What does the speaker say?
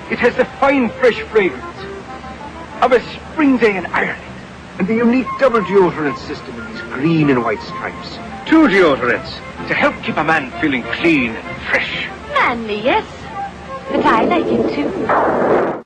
It has the fine, fresh fragrance of a spring day in Ireland. And the unique double deodorant system in these green and white stripes. 2 deodorants to help keep a man feeling clean and fresh. Manly, yes. But I like it too.